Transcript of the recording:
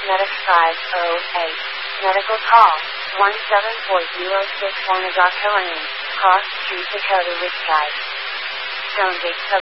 Medic 508. Medical call 174061 Lane, Cross Street, Dakota, Woodside. Stonegate